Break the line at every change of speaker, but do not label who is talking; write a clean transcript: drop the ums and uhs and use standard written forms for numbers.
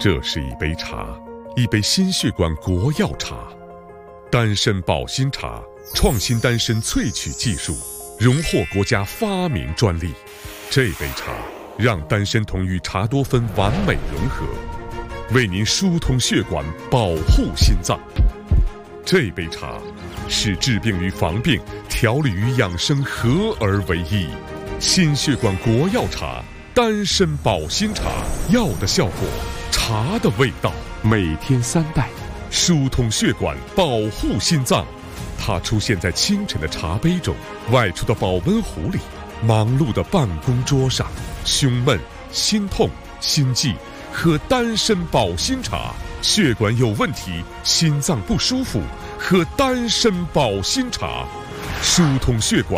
这是一杯茶，一杯心血管国药茶，丹参保心茶，创新丹参萃取技术，荣获国家发明专利。这杯茶让丹参酮与茶多酚完美融合，为您疏通血管，保护心脏。这杯茶使治病与防病、调理与养生合而为一。心血管国药茶，丹参保心茶，药的效果，茶的味道。每天3袋，疏通血管，保护心脏。它出现在清晨的茶杯中，外出的保温壶里，忙碌的办公桌上。胸闷、心痛、心悸，喝丹参保心茶；血管有问题，心脏不舒服，喝丹参保心茶，疏通血管，